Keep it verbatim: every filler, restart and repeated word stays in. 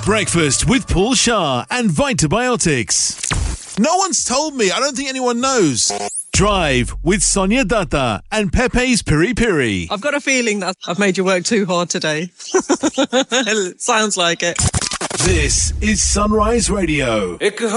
Breakfast with Paul Shah and Vitabiotics. No one's told me. I don't think anyone knows. Drive with Sonia Datta and Pepe's Piri Piri. I've got a feeling that I've made you work too hard today. Sounds like it. This is Sunrise Radio.